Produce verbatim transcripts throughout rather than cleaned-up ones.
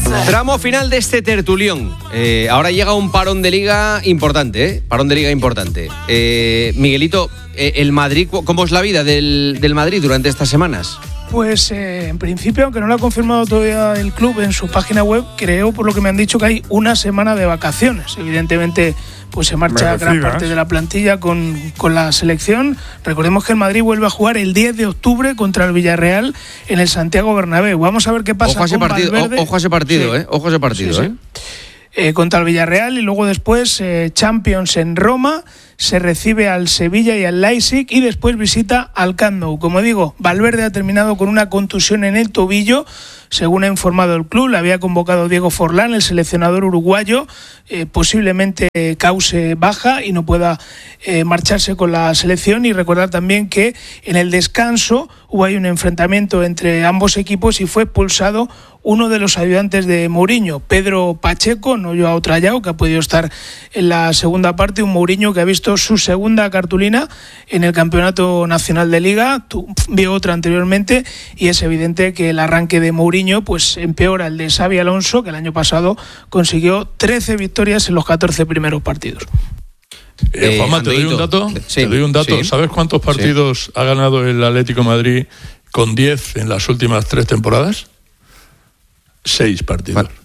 Tramo final de este tertulión. Eh, ahora llega un parón de liga importante, ¿eh? Parón de liga importante. Eh, Miguelito, eh, el Madrid, ¿cómo es la vida del, del Madrid durante estas semanas? Pues eh, en principio, aunque no lo ha confirmado todavía el club en su página web, creo, por lo que me han dicho, que hay una semana de vacaciones. Evidentemente, pues se marcha Merecida, gran parte ¿eh? de la plantilla con, con la selección. Recordemos que el Madrid vuelve a jugar el diez de octubre contra el Villarreal en el Santiago Bernabéu. Vamos a ver qué pasa ojo a ese con partido, Valverde. Ojo a ese partido, Sí. ¿eh? Ojo a ese partido, Sí, sí. ¿eh? Eh, contra el Villarreal y luego después eh, Champions en Roma, se recibe al Sevilla y al Leipzig y después visita al Camp Nou. Como digo, Valverde ha terminado con una contusión en el tobillo, según ha informado el club. Le había convocado Diego Forlán, el seleccionador uruguayo, eh, posiblemente eh, cause baja y no pueda eh, marcharse con la selección. Y recordar también que en el descanso hubo ahí un enfrentamiento entre ambos equipos y fue expulsado uno de los ayudantes de Mourinho, Pedro Pacheco, no Joao Trallao, que ha podido estar en la segunda parte. Un Mourinho que ha visto su segunda cartulina en el Campeonato Nacional de Liga, vio otra anteriormente, y es evidente que el arranque de Mourinho pues empeora el de Xabi Alonso, que el año pasado consiguió trece victorias en los catorce primeros partidos. Eh, Eh, Juanma, te doy un dato. Sí, te doy un dato. sí. ¿Sabes cuántos partidos sí. ha ganado el Atlético de Madrid con diez en las últimas tres temporadas? Seis partidos. Vale.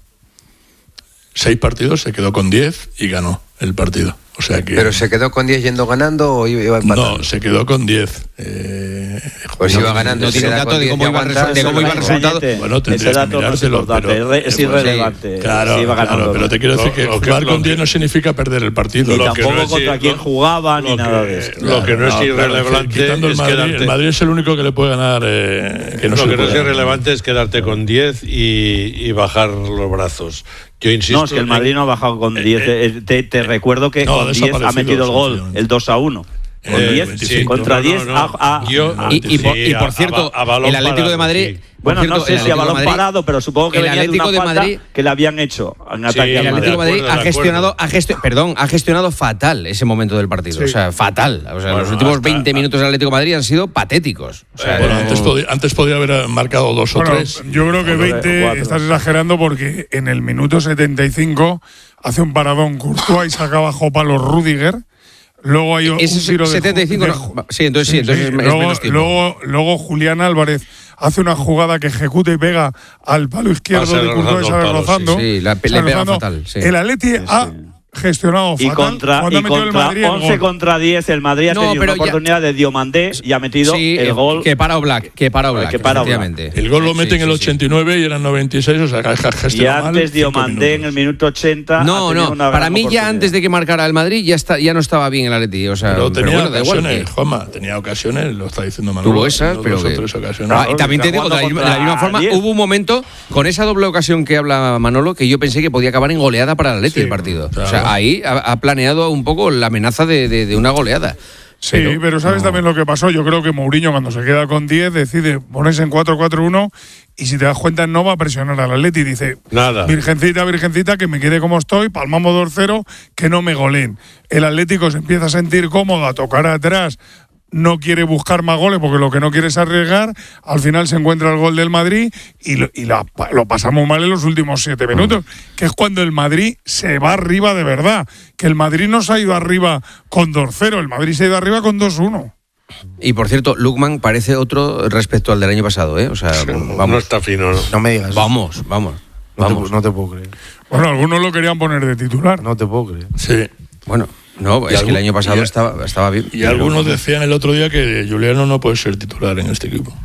Seis partidos, se quedó con diez y ganó el partido. O sea que... ¿Pero se quedó con diez yendo ganando o iba empatando? No, se quedó con diez. Eh, pues iba ganando. No tiene un dato de cómo iba el resultado. Bueno, tendrías que mirártelo, pero... Es irrelevante. Claro, si claro, pero te quiero decir que jugar con diez no significa perder el partido. Ni tampoco contra quién jugaba ni nada de eso. Lo que no es irrelevante es quedarte... El Madrid es el único que le puede ganar... que no Lo que no es irrelevante es quedarte con diez y bajar los brazos. Yo insisto. No, es que el Madrid no ha bajado con diez. Eh, te, te recuerdo que no, con diez ha metido el gol, el dos a uno. Con eh, diez, sí, contra no, no, diez. No, no. A, a, Yo, a, y, y, por, y por cierto, a, a, a el Atlético de Madrid. Sí. Bueno, cierto, no sé si a balón Madrid, parado, pero supongo que el venía Atlético de una de Madrid que le habían hecho en sí, ataque. El Atlético de Madrid ha gestionado, ha gestio, perdón, ha gestionado fatal ese momento del partido, sí. o sea, fatal. O sea, bueno, los últimos hasta, veinte minutos del Atlético de Madrid han sido patéticos. O sea, bueno, no... antes, podía, antes podía haber marcado dos bueno, o tres. Yo creo que veinte estás exagerando porque en el minuto setenta y cinco hace un paradón Courtois y saca bajo palos Rudiger. Luego hay un tiro de setenta y cinco, de, no. Sí, entonces sí, entonces sí, es, luego, es menos tiempo. Luego, luego Julián Álvarez hace una jugada que ejecuta y pega al palo izquierdo Pasa de Courtois, sale rozando. Sí, sí, la, le pega fatal. Sí. El Atleti sí, sí. ha gestionado y fatal. Contra, y contra el Madrid once el contra diez, el Madrid ha no, tenido una oportunidad ya, de Diomandé y ha metido sí, el gol. Que para Oblak, que para Oblak, que para Oblak. El gol lo mete sí, en el sí, ochenta y nueve sí. y eran noventa y seis, o sea, que ha gestionado mal. Y antes Diomandé en el minuto ochenta. No, no, para mí ya antes de que marcara el Madrid ya está, ya no estaba bien el Atleti. O sea, pero tenía pero bueno, ocasiones, igual, Juanma, tenía ocasiones, lo está diciendo Manolo. Tuvo esas, pero dos que... o tres ocasiones. Ah, y también te digo, de la, de la misma forma, diez. Hubo un momento con esa doble ocasión que habla Manolo que yo pensé que podía acabar en goleada para el Atleti sí, el partido. Claro. O sea, ahí ha, ha planeado un poco la amenaza de, de, de una goleada. Sí, pero, pero ¿sabes no. también lo que pasó? Yo creo que Mourinho cuando se queda con diez decide ponerse en cuatro cuatro uno y si te das cuenta no va a presionar al Atleti. Dice, nada. Virgencita, virgencita, que me quede como estoy, palmamos dos cero, que no me goleen. El Atlético se empieza a sentir cómodo, a tocar atrás, no quiere buscar más goles porque lo que no quiere es arriesgar. Al final se encuentra el gol del Madrid y, lo, y la, lo pasamos mal en los últimos siete minutos, que es cuando el Madrid se va arriba de verdad. Que el Madrid no se ha ido arriba con dos cero, el Madrid se ha ido arriba con dos uno. Y por cierto, Lookman parece otro respecto al del año pasado, ¿eh? O sea, vamos. No está fino, ¿no? No me digas. Vamos, vamos. No, vamos. Te, no te puedo creer. Bueno, algunos lo querían poner de titular. No te puedo creer. Sí. Bueno. No, es algún, que el año pasado y, estaba, estaba bien. Y algunos decían el otro día que Juliano no puede ser titular en este equipo.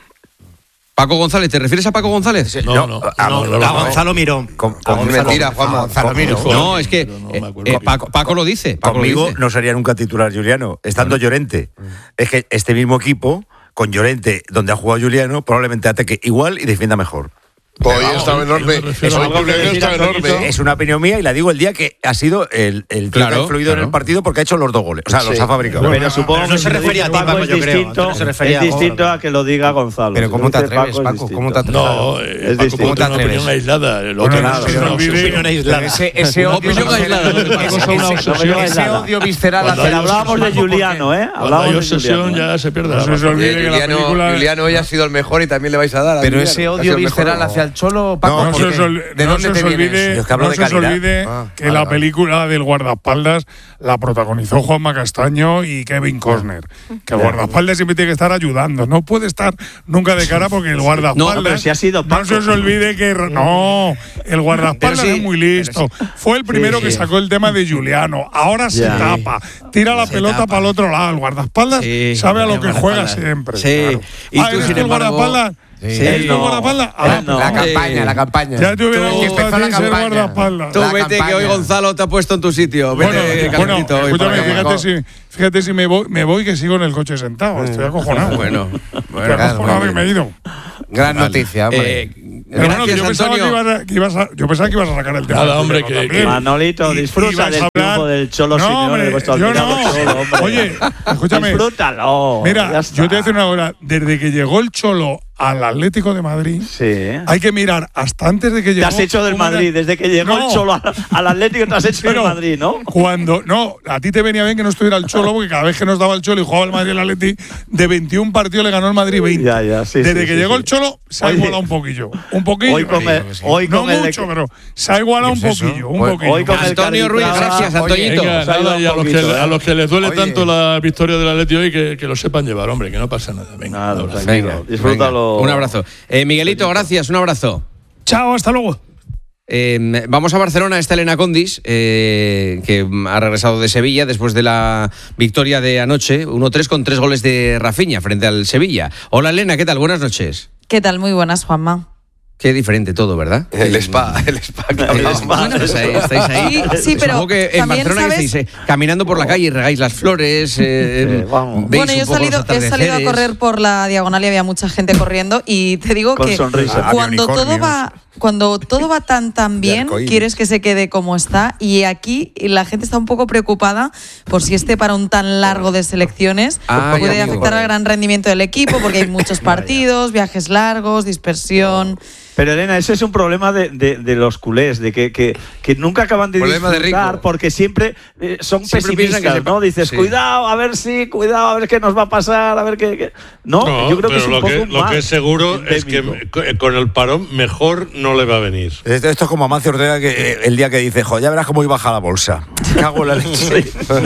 Paco González, ¿te refieres a Paco González? No, no, no, a, no, no, no, a Gonzalo Mirón. Con, con, con mentira, Juanma. Gonzalo Mirón. No, es que no eh, eh, Paco, Paco lo dice. Paco Conmigo lo dice. No sería nunca titular Juliano, estando Llorente. Es que este mismo equipo, con Llorente, donde ha jugado Juliano, probablemente ataque igual y defienda mejor. Hoy estaba enorme. Es, enorme. Es una opinión mía y la digo el día que ha sido el, el tío claro, que ha influido claro. en el partido porque ha hecho los dos goles. O sea, sí. los ha fabricado. Pero, pero supongo pero no que se refería a ti, Paco, yo creo. No se refería es distinto a que lo diga Gonzalo. Pero ¿cómo te atreves, Paco? ¿Cómo te atreves? No, eh, Paco, ¿cómo te atreves? Una opinión aislada. El otro no, no, no, opinión aislada. Ese odio visceral. Hablábamos de Juliano, ¿eh? Hablábamos de obsesión ya se pierde. Juliano hoy ha sido el mejor y también le vais a dar. Pero ese odio visceral hacia al Cholo, Paco? No, no se os olvide, ¿De no dónde se te os vienes? olvide, Yo que hablo no de se os calidad. olvide Ah, que vale, la vale. película del guardaespaldas la protagonizó Juanma Castaño y Kevin Costner. Que el guardaespaldas siempre tiene que estar ayudando. No puede estar nunca de cara porque el guardaespaldas. No, pero si ha sido Paco. No se os olvide que. No, el guardaespaldas Pero sí, es muy listo. Fue el primero sí. que sacó el tema de Juliano. Ahora se Ya. tapa. Tira la Se pelota tapa. para el otro lado. El guardaespaldas Sí, sabe a el lo que juega guardaespaldas. siempre. Sí. Claro. Y ah, tú, ¿eres sin tú el embargo- guardaespaldas? Sí. ¿Eres tú No. el guardaespaldas? Él Ah, no. La Eh, campaña, la campaña. ya te hubiera Tú- que gustado empezó a la ti ser campaña. guardaespaldas. Tú La vete, campaña. que hoy Gonzalo te ha puesto en tu sitio. Vete, Bueno, bueno, Carlito, hoy escúchame, para acá. fíjate si, fíjate si me voy, me voy que sigo en el coche sentado. Estoy acojonado. Bueno, Estoy bueno. acojonado claro, que me he ido. Gran noticia, hombre. Eh, Pero bueno, que gracias, yo, pensaba que, Antonio. ibas a, que ibas a- yo pensaba que ibas a sacar el tema. Nada, del hombre, Juliano que- también. Manolito, Y- disfruta ibas del a hablar- triunfo del Cholo No, Simeone hombre, de vuestro yo admirado no. Cholo, hombre. Oye, escúchame. Disfrútalo. Mira, ya yo está. te voy a decir una cosa. Desde que llegó el Cholo al Atlético de Madrid, Sí. hay que mirar hasta antes de que Te llegó. has hecho del cómo era- Madrid. Desde que llegó No. el Cholo al, al Atlético te has hecho del Pero Madrid, ¿no? Cuando, no, a ti te venía bien que no estuviera el Cholo, porque cada vez que nos daba el Cholo y jugaba el Madrid y el Atleti, de veintiún partidos le ganó el Madrid veinte. Ya, ya, sí, Desde sí, que sí, llegó sí. el Cholo, se ha Oye, igualado un poquillo. Un poquillo. Hoy con Sí, el, hoy no con el de- mucho, pero se ha igualado un ¿Qué es eso? poquillo. Un Hoy- poquillo. hoy con el Antonio Ruiz, Carditraba- gracias, Antoñito. Venga, Se ha ido nada, un y a los, que, poquito, ¿eh? a los que les duele Oye. tanto la victoria del Atleti hoy, que, que lo sepan llevar, hombre, que no pasa nada. Venga, Nada, un abrazo. tranquilo. Venga, Disfrútalo. venga. Un abrazo. Eh, Miguelito, gracias, un abrazo. Chao, hasta luego. Eh, vamos a Barcelona, está Elena Condis, eh, que ha regresado de Sevilla después de la victoria de anoche, uno tres con tres goles de Rafinha frente al Sevilla. Hola Elena, ¿qué tal? Buenas noches. ¿Qué tal? Muy buenas, Juanma. Qué diferente todo, ¿verdad? El spa, el spa. que Eh, hablamos. bueno, pues ahí, estáis ahí. Sí, sí, pero Supongo que en también, Barcelona que ¿sabes? estáis eh, caminando por la calle y regáis las flores. Eh, Sí, vamos. veis Bueno, yo un he poco salido, los he salido a atardeceres. correr por la diagonal y había mucha gente corriendo y te digo Con que sonrisa. cuando Había todo unicornios. va cuando todo va tan tan De bien arcoíris. quieres que se quede como está y aquí la gente está un poco preocupada por si este parón tan largo de selecciones Ay, puede amigo. afectar al gran rendimiento del equipo porque hay muchos partidos, viajes largos, dispersión. Pero Elena, ese es un problema de, de, de los culés, de que, que, que nunca acaban de Problema de disfrutar rico. porque siempre eh, son Siempre piensan pesimistas, que se- ¿no? Dices, sí. cuidado, a ver si, cuidado, a ver qué nos va a pasar, a ver qué... qué- No, No, yo creo que pero es un lo, poco que, un lo mal que es seguro es que endémico. me- con el parón mejor no le va a venir. Esto, esto es como Amancio Ortega que eh, el día que dice, jo, ya verás cómo iba baja la bolsa. Cago en la leche.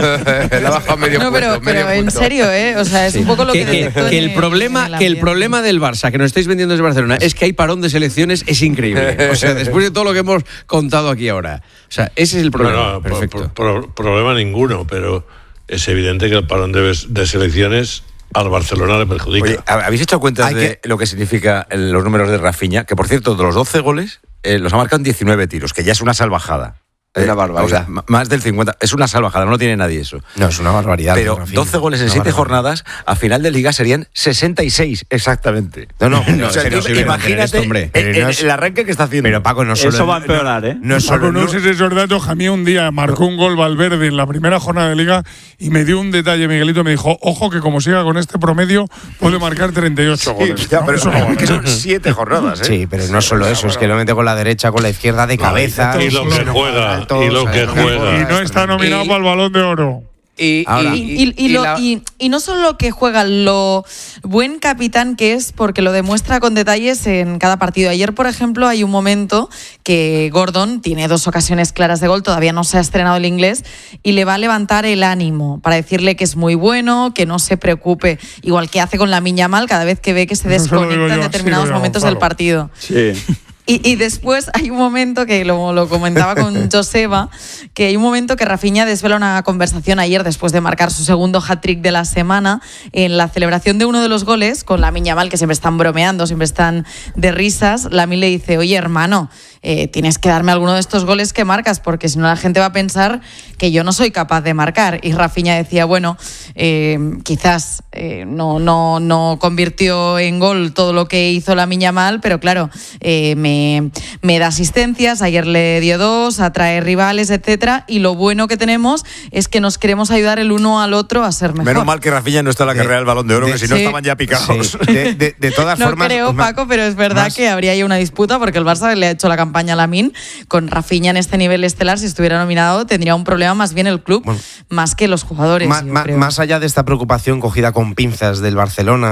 Le ha bajado medio No, pero, punto, medio pero en punto. serio, ¿eh? O sea, es un poco lo que, que, que- detectó que en el problema en el que el ambiente. problema del Barça que nos estáis vendiendo desde Barcelona es que hay parón de selecciones, es increíble. O sea, después de todo lo que hemos contado aquí ahora. O sea, ese es el problema. No, no, pro- Perfecto. pro- pro- problema ninguno, pero es evidente que el parón de, de selecciones al Barcelona le perjudica. Oye, ¿habéis hecho cuenta Hay de que- lo que significa el- los números de Rafinha? Que por cierto, de los doce goles, eh, los ha marcado en diecinueve tiros, que ya es una salvajada. Una barbaridad. O sea, m- más del cincuenta. Es una salvajada, no tiene nadie eso. No, es una barbaridad. Pero Rafinha. doce goles en Una siete barbaridad. jornadas, a final de liga serían sesenta y seis exactamente. No, no, No, O sea, es tú imposible mantener imagínate esto, hombre. el, Pero no el- es- el arranque que está haciendo. Pero Paco, no solo. Eso va a empeorar, ¿eh? No es Paco, solo. no sé si esos datos. A mí un día marcó un gol Valverde en la primera jornada de Liga y me dio un detalle, Miguelito. Me dijo, ojo, que como siga con este promedio, puede marcar treinta y ocho Sí, goles. ya, ¿no? pero Eso no es vale. que son siete jornadas, ¿eh? Sí, pero no solo eso, es que lo mete con la derecha, con la izquierda, de cabeza. y lo que no juega, altos, y lo que ¿sabes? juega. Y no está nominado Y- para el Balón de Oro. Y, Ahora. Y, y- y lo- la- y- y no solo lo que juega, lo buen capitán que es, porque lo demuestra con detalles en cada partido. Ayer, por ejemplo, hay un momento que Gordon tiene dos ocasiones claras de gol, todavía no se ha estrenado el inglés, y le va a levantar el ánimo para decirle que es muy bueno, que no se preocupe, igual que hace con la Miñamal cada vez que ve que se Eso se lo digo desconecta en yo, determinados sí, lo digo, momentos Gonzalo. del partido. Sí. Y, y después hay un momento que lo, lo comentaba con Joseba, que hay un momento que Rafinha desvela una conversación ayer después de marcar su segundo hat-trick de la semana en la celebración de uno de los goles con la Miñamal, que siempre están bromeando, siempre están de risas. Lamine le dice, oye hermano, eh, tienes que darme alguno de estos goles que marcas porque si no la gente va a pensar que yo no soy capaz de marcar. Y Rafinha decía, bueno, eh, quizás eh, no, no, no convirtió en gol todo lo que hizo la Miñamal, pero claro, eh, me Me, me da asistencias, ayer le dio dos, atrae rivales, etcétera, y lo bueno que tenemos es que nos queremos ayudar el uno al otro a ser mejor. Menos mal que Rafinha no está en la De- carrera del Balón de Oro, de- que si no sí. estaban ya picados. Sí, de, de- de todas No formas. creo, ma- Paco, pero es verdad más- que habría ahí una disputa porque el Barça le ha hecho la campaña a Lamine con Rafinha en este nivel estelar. Si estuviera nominado, tendría un problema más bien el club, Bueno. más que los jugadores. Ma- yo ma- creo. más allá de esta preocupación cogida con pinzas del Barcelona,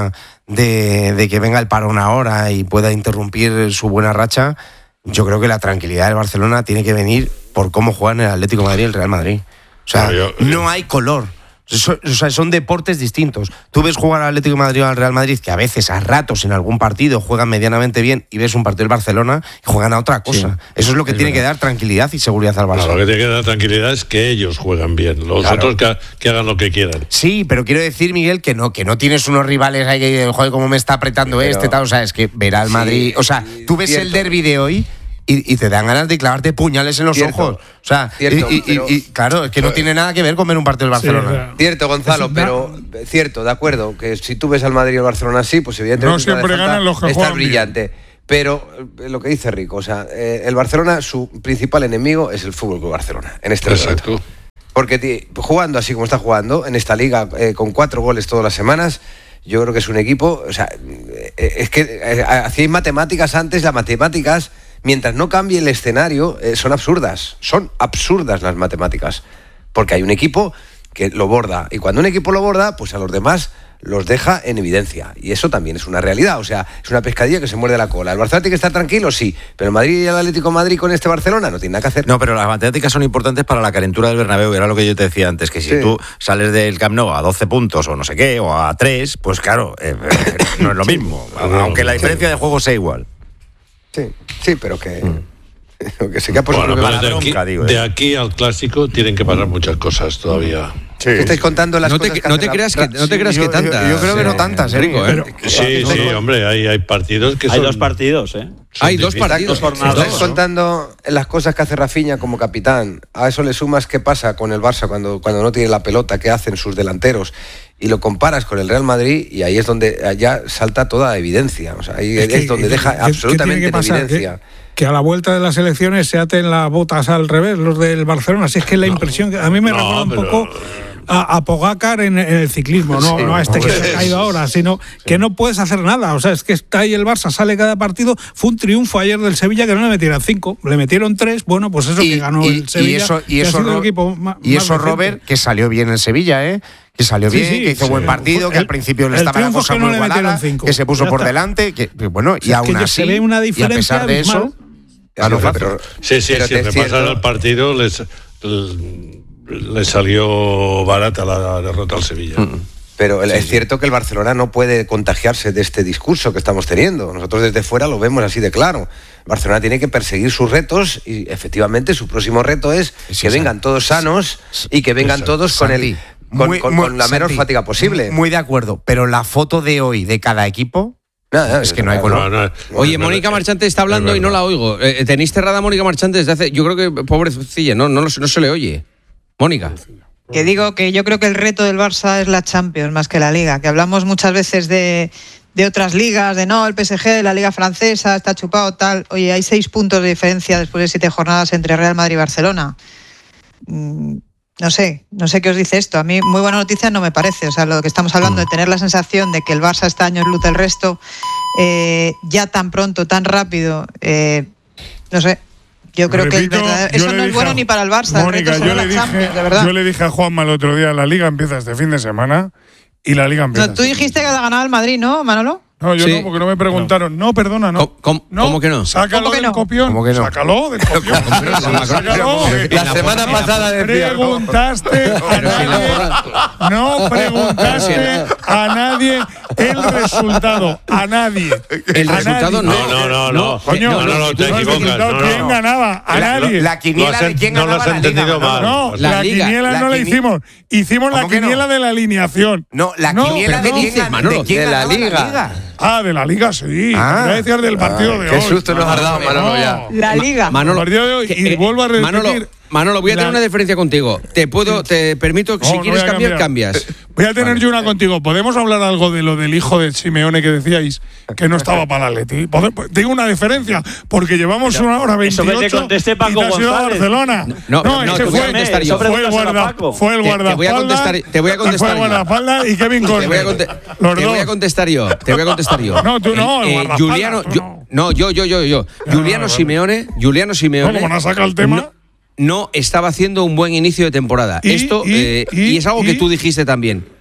de, de que venga el parón ahora y pueda interrumpir su buena racha, yo creo que la tranquilidad del Barcelona tiene que venir por cómo juegan el Atlético de Madrid y el Real Madrid. O sea, yo, yo, no hay color. So, o sea, son deportes distintos. Tú ves jugar al Atlético de Madrid o al Real Madrid, que a veces, a ratos, en algún partido juegan medianamente bien, y ves un partido del Barcelona y juegan a otra cosa. Sí, Eso es lo que tiene verdad. que dar tranquilidad y seguridad al Barcelona. Claro, lo que tiene que dar tranquilidad es que ellos juegan bien, los claro. otros que, que hagan lo que quieran. Sí, pero quiero decir, Miguel, que no, que no tienes unos rivales ahí que, joder, cómo me está apretando pero, este, tal. O sea, es que ver al Madrid. Sí, o sea, tú ves cierto. el derbi de hoy. Y, y te dan ganas de clavarte puñales en los cierto, ojos. O sea, cierto, y, y, pero, y claro, es que no tiene nada que ver con ver un partido del Barcelona. Sí, claro. Cierto, Gonzalo, pero cierto, de acuerdo, que si tú ves al Madrid y al Barcelona así, pues evidentemente no siempre ganan los que está brillante. Bien. Pero lo que dice Rico, o sea, eh, el Barcelona, su principal enemigo es el Fútbol Club Barcelona, en este momento. Porque tío, jugando así como está jugando, en esta liga, eh, con cuatro goles todas las semanas, yo creo que es un equipo, o sea, eh, es que eh, hacíais matemáticas antes, las matemáticas, mientras no cambie el escenario, eh, son absurdas, son absurdas las matemáticas, porque hay un equipo que lo borda, y cuando un equipo lo borda, pues a los demás los deja en evidencia, y eso también es una realidad, o sea, es una pescadilla que se muerde la cola. ¿El Barcelona tiene que estar tranquilo? Sí, pero el Madrid y el Atlético de Madrid con este Barcelona no tiene nada que hacer. No, pero las matemáticas son importantes para la calentura del Bernabéu, era lo que yo te decía antes, que si sí. tú sales del Camp Nou a doce puntos o no sé qué, o a tres, pues claro, eh, no es lo mismo, sí. aunque la diferencia de juego sea igual. Sí, sí, pero que... Mm. Que se bueno, pero de, aquí, digo, de aquí al clásico tienen que pasar muchas cosas todavía. Sí. ¿Estáis contando las no cosas te, que no te creas que no te creas sí, que tantas. Yo, yo creo que no tantas, ¿eh? Rico, ¿eh? Sí, sí, hombre, hay, hay partidos que hay son... dos partidos, ¿eh? Hay dos partidos. Dos Estáis ¿no? contando las cosas que hace Rafinha como capitán. A eso le sumas qué pasa con el Barça cuando, cuando no tiene la pelota, qué hacen sus delanteros. Y lo comparas con el Real Madrid y ahí es donde ya salta toda evidencia. O sea, ahí es, que, es donde que, deja que, absolutamente que en evidencia. Que, que a la vuelta de las elecciones se aten las botas al revés, los del Barcelona. Así es que la no, impresión, que a mí me no, recuerda un pero... poco a, a Pogacar en, en el ciclismo, no, sí, no a este que se ha caído ahora, sino sí. que no puedes hacer nada. O sea, es que está ahí el Barça, sale cada partido. Fue un triunfo ayer del Sevilla que no le metieron cinco, le metieron tres. Bueno, pues eso y, que ganó y, el Sevilla. Y eso, y eso, Ro- equipo más, y eso más Robert, que salió bien el Sevilla, ¿eh? Que salió bien, sí, sí, que hizo sí, buen partido, el, que al principio le estaba la cosa muy igualada, que se puso por delante, que bueno, y aún así, se ve una y a pesar de eso, claro, pero, sí, sí, si repasan el partido les, les salió barata la derrota al Sevilla. Mm. Pero sí, es sí. cierto que el Barcelona no puede contagiarse de este discurso que estamos teniendo. Nosotros desde fuera lo vemos así de claro. Barcelona tiene que perseguir sus retos y efectivamente su próximo reto es sí, que sí, vengan todos sanos y que vengan Exacto. todos con el con, muy, con, muy, con la menor Santi, fatiga posible. Muy de acuerdo, pero la foto de hoy de cada equipo no, no, es que no hay color. No, no, Oye, Mónica Marchante está hablando y no la oigo. Eh, tenéis cerrada a Mónica Marchante desde hace... Yo creo que, pobrecilla, no, no, no, no se le oye. Mónica. Que digo que yo creo que el reto del Barça es la Champions más que la Liga, que hablamos muchas veces de, de otras ligas, de no, el P S G, la Liga Francesa, está chupado, tal. Oye, hay seis puntos de diferencia después de siete jornadas entre Real Madrid y Barcelona. Mm, no sé, no sé qué os dice esto. A mí muy buena noticia no me parece. O sea, lo que estamos hablando de tener la sensación de que el Barça este año es luz del resto, eh, ya tan pronto, tan rápido, eh, no sé. Yo creo Repito, que verdad, eso no es bueno a, ni para el Barça. Mónica, el reto yo, le dije, Champions, de verdad. yo le dije a Juanma el otro día, la Liga empieza este fin de semana y la Liga empieza. No, tú dijiste que ha ganado el Madrid, ¿no, Manolo? No, yo sí. no, porque no me preguntaron. No, no perdona, no. ¿Cómo, no. ¿Cómo que no? Sácalo ¿Cómo que del no? copión. ¿Cómo que no? Sácalo del copión. Sácalo. La semana pasada decía. Preguntaste a nadie. No preguntaste a nadie el resultado. A nadie. El a resultado nadie. no. No, no, no. no. Coño, no, no, no, te equivocas. No, no. ¿Quién ganaba? A nadie. La quiniela de quién ganaba. No lo has entendido mal. No, la, la liga, quiniela la no la hicimos. Hicimos la quiniela no? de la alineación. No, la quiniela de quién de la Liga. Ah, de la Liga, sí. Ah, voy a decir del partido de qué hoy. Qué susto nos has dado, Manolo, ya. La Liga. Manolo, el partido de hoy, y eh, vuelvo a repetir. Manolo, Manolo, voy a tener la... una diferencia contigo. Te puedo, te permito que no, si quieres no cambiar, cambiar, cambias. Voy a tener vale. yo una contigo. ¿Podemos hablar algo de lo del hijo de Simeone que decíais que no estaba para el Atleti? Tengo una diferencia, porque llevamos Pero, una hora veintiocho eso que te contesté, Paco y te has ido a Barcelona. No, no, no, no es que fue, fue el guarda, fue el guardaespaldas. Te voy a contestar, te voy a contestar. Fue el guardaespaldas y Kevin Corner. Los dos. Te voy a contestar yo. Te voy a contestar yo. No, tú no, el guardaespaldas. Juliano, no, yo, yo, yo, yo. Juliano Simeone, Juliano Simeone. ¿Cómo no saca el tema? No estaba haciendo un buen inicio de temporada. ¿Y, Esto y, eh, y, y es algo y, que tú dijiste también.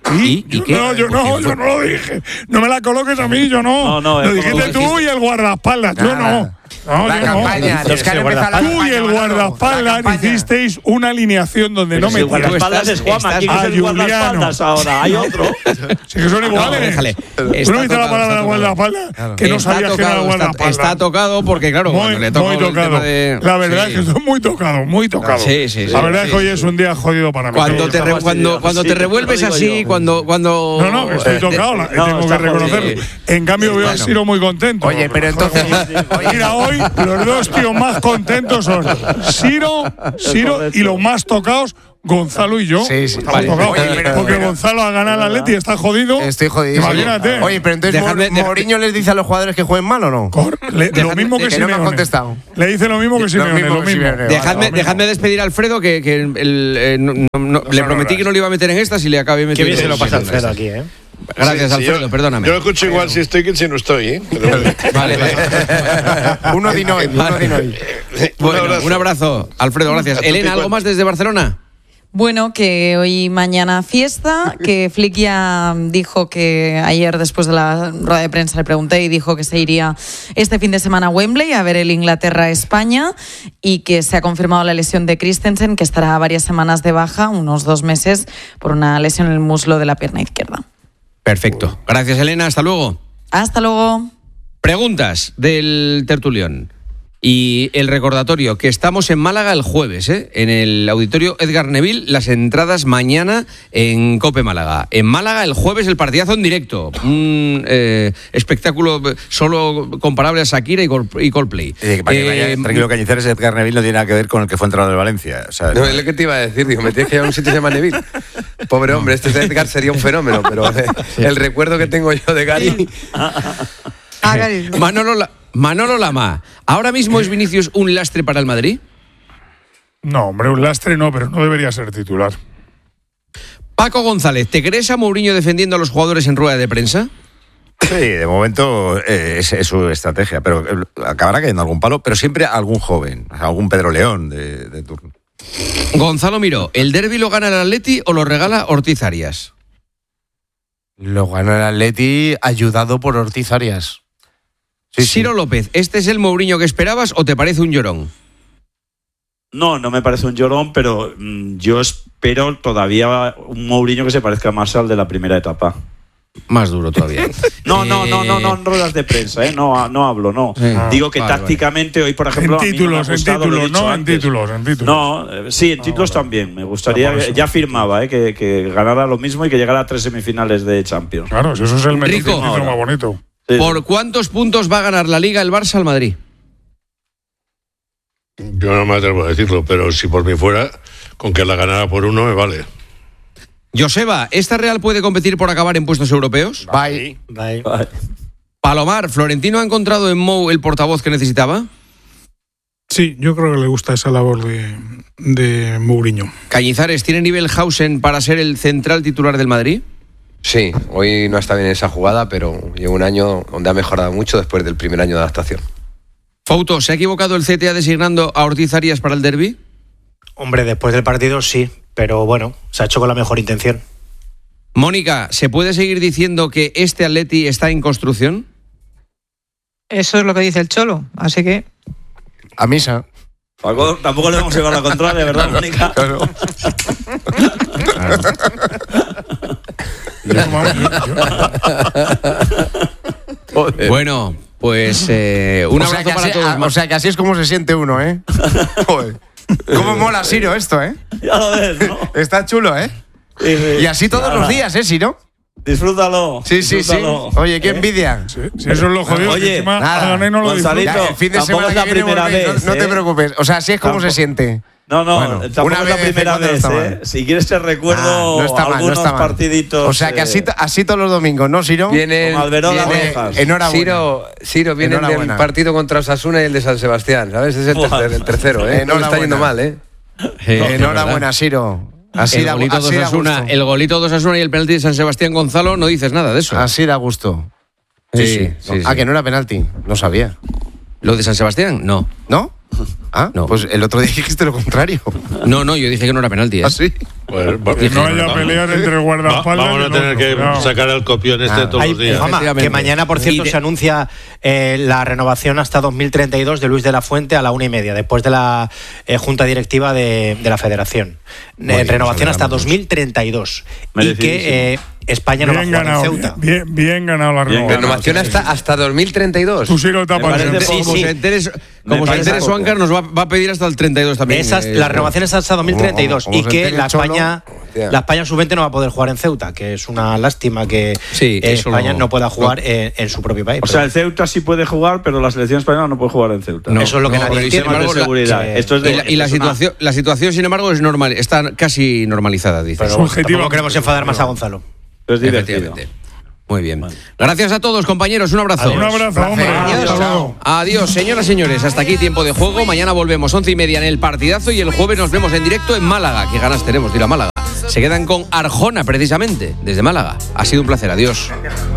¿Y? ¿Y qué? No, yo no, yo no lo dije. No me la coloques a mí, yo no. No, no, lo dijiste tú y el guardaespaldas, yo no. No, la yo campaña, no. los que han empezado la Tú y el guardaespaldas hicisteis una alineación donde pero no si me el guardaespaldas es Juanma, ¿quién es el guardaespaldas ahora? ¿Hay otro? Sí que son iguales. No, déjale. ¿Tú no viste la palabra guardaespaldas? Claro. Que no sabías tocado, que era guardaespaldas. Está, está tocado porque, claro, muy, cuando le toca muy tocado. De... La verdad sí. es que estoy muy tocado, muy tocado. Sí, sí, sí. La verdad sí, es que sí, hoy es un día jodido para mí. Cuando te, re, cuando, cuando te revuelves así, cuando, cuando. No, no, estoy tocado, no, tengo que reconocerlo. En cambio, veo a Siro muy contento. Oye, pero entonces. Mira, hoy los dos tíos más contentos son Siro, Siro y los más tocados. Gonzalo y yo. Sí, sí. Estamos Vale. tocados. Oye, pero, porque pero, Gonzalo ha ganado el Atleti y está jodido. Estoy jodido. Imagínate. Oye, pero entonces Dejadme, Mor- Mourinho les dice a los jugadores que jueguen mal o no. Cor, le, Dejadme, lo mismo que, que Simeone. no me ha contestado. Le dice lo mismo que Simeone. Lo mismo Lo que mismo. Simeone. Dejadme, Vale, dejadme despedir a Alfredo, que, que el, el, eh, no, no, no, le prometí que no le iba a meter en estas y le acabé metiendo. Qué bien se lo en pasa estas. Alfredo aquí, ¿eh? Gracias, Sí, sí, Alfredo, yo, perdóname. Yo lo escucho igual si estoy que si no estoy, ¿eh? Pero, Vale, vale. Uno de hoy, uno de hoy. Bueno, un abrazo. un abrazo, Alfredo, gracias. Elena, ¿algo más desde Barcelona? Bueno, que hoy y mañana fiesta, que Flick ya dijo que ayer después de la rueda de prensa le pregunté y dijo que se iría este fin de semana a Wembley a ver el Inglaterra-España y que se ha confirmado la lesión de Christensen, que estará varias semanas de baja, unos dos meses, por una lesión en el muslo de la pierna izquierda. Perfecto. Gracias, Elena. Hasta luego. Hasta luego. Preguntas del tertulión. Y el recordatorio, que estamos en Málaga el jueves, ¿eh? En el auditorio Edgar Neville, las entradas mañana en Cope Málaga. En Málaga el jueves el partidazo en directo. Un eh, espectáculo solo comparable a Shakira y, Col- y Coldplay. Eh, para que vaya, Eh, tranquilo, Cañizares, Edgar Neville no tiene nada que ver con el que fue entrenador de Valencia. O sea, No, es lo que te iba a decir, digo, me tienes que llevar a un sitio que se llama Neville. Pobre hombre, este Edgar sería un fenómeno, pero eh, el recuerdo que tengo yo de Gary. Ah, Gary. Manolo, La- Manolo Lama, ¿ahora mismo es Vinicius un lastre para el Madrid? No, hombre, un lastre no, pero no debería ser titular. Paco González, ¿te crees a Mourinho defendiendo a los jugadores en rueda de prensa? Sí, de momento eh, es, es su estrategia, pero eh, acabará cayendo algún palo, pero siempre algún joven, algún Pedro León de, de turno. Gonzalo Miró, ¿el derbi lo gana el Atleti o lo regala Ortiz Arias? Lo gana el Atleti ayudado por Ortiz Arias. Sí, Ciro sí. López, ¿este es el Mourinho que esperabas o te parece un llorón? No, no me parece un llorón, pero mmm, yo espero todavía un Mourinho que se parezca más al de la primera etapa. Más duro todavía. no, no, no, no, no en ruedas de prensa, ¿eh? no, no hablo, no. Sí. Digo que vale, tácticamente vale. Hoy, por ejemplo, en títulos, a mí no me ha gustado, en títulos, no, antes. en títulos, en títulos. No, eh, sí, en títulos ah, vale. también. Me gustaría, no, ya firmaba, ¿eh? que, que ganara lo mismo y que llegara a tres semifinales de Champions. Claro, eso es el mejor más bonito. Sí. ¿Por cuántos puntos va a ganar la Liga el Barça al Madrid? Yo no me atrevo a decirlo, pero si por mí fuera, con que la ganara por uno me vale. Joseba, ¿esta Real puede competir por acabar en puestos europeos? Bye. Bye. Bye. Palomar, ¿Florentino ha encontrado en Mou el portavoz que necesitaba? Sí, yo creo que le gusta esa labor de, de Mourinho. Cañizares, ¿tiene nivel Hausen para ser el central titular del Madrid? Sí, hoy no está bien en esa jugada, pero lleva un año donde ha mejorado mucho después del primer año de adaptación. Fauto, ¿se ha equivocado el C T A designando a Ortiz Arias para el derbi? Hombre, después del partido sí, pero bueno, se ha hecho con la mejor intención. Mónica, ¿se puede seguir diciendo que este Atleti está en construcción? Eso es lo que dice el Cholo, así que... A misa. Paco, tampoco le vamos a llevar la contraria, ¿verdad, Mónica? Claro. Bueno, pues eh, un o abrazo sea para así, todos. A, o sea que así es como se siente uno, ¿eh? Joder. ¿Cómo mola Siro esto, eh? Ya lo ves, ¿no? Está chulo, ¿eh? Sí, sí. Y así todos Nada. los días, ¿eh, Siro? Disfrútalo. Sí, sí, disfrútalo. sí. Oye, qué envidia. Sí, sí, eso es lo jodido. Oye, nada, no lo Gonzalito, ya, el fin de semana es la que viene primera volvéis, vez. No, no ¿eh? te preocupes. O sea, así es como tampoco. se siente. No, no, bueno, tampoco una es la vez primera vez. No ¿eh? Si quieres te recuerdo ah, no está mal, algunos no está mal. partiditos. O sea, que así, así todos los domingos, ¿no, Siro? Viene, Con Alberola viene Rojas. Enhorabuena. Siro, Siro viene el partido contra Osasuna y el de San Sebastián, ¿sabes? Es el, tercer, el tercero, ¿eh? No le está yendo mal, ¿eh? Eh, Enhorabuena, Siro. Así el, da, golito así de Osasuna, da gusto. el golito de Osasuna y el penalti de San Sebastián Gonzalo, no dices nada de eso. Así da gusto. Sí, sí, sí. sí, sí. Ah, que no era penalti. No sabía. ¿Lo de San Sebastián? No. ¿No? Ah, no. Pues el otro día dijiste lo contrario. No, no, yo dije que no era penalti. ¿eh? ¿Ah, sí? Pues, que no haya pelear entre guardaespaldas. Vamos a tener que no. sacar el copión este ah, todos hay, los días. Fama, que mañana, por cierto, de... se anuncia eh, la renovación hasta dos mil treinta y dos de Luis de la Fuente a la una y media, después de la eh, junta directiva de, de la Federación. Eh, renovación hasta dos mil treinta y dos. Y que eh, España no bien va a jugar ganado, en Ceuta. Bien, bien ganado la renovación. Renovación hasta, hasta dos mil treinta y dos. Tú sí lo tapas. Sí, como sí. se entere, como se entere Swankar, nos va, va a pedir hasta el treinta y dos también. Esas, eh, la renovación es hasta dos mil treinta y dos. Como, como y que la España, la España sub veinte no va a poder jugar en Ceuta, que es una lástima que sí, eh, España lo, no pueda jugar lo, en, en su propio país. O sea, el Ceuta sí puede jugar, pero la selección española no puede jugar en Ceuta. No, eso es lo que no, nadie entiende. Embargo, de seguridad. La, Esto es de, y la, y la situación, la situación, sin embargo, es normal, está casi normalizada, dice. Pero objetivo, no queremos enfadar más a Gonzalo. Es divertido. Muy bien. Gracias a todos, compañeros. Un abrazo. Un abrazo, hombre. Adiós. Adiós, señoras y señores. Hasta aquí tiempo de juego. Mañana volvemos once y media en el partidazo y el jueves nos vemos en directo en Málaga. Qué ganas tenemos de ir a Málaga. Se quedan con Arjona, precisamente, desde Málaga. Ha sido un placer. Adiós.